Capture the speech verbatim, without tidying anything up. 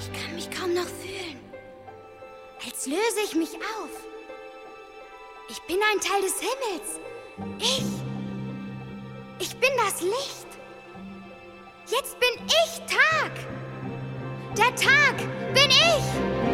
Ich kann mich kaum noch fühlen. Als löse ich mich auf. Ich bin ein Teil des Himmels. Ich. Ich bin das Licht. Jetzt bin ich Tag. Der Tag bin ich.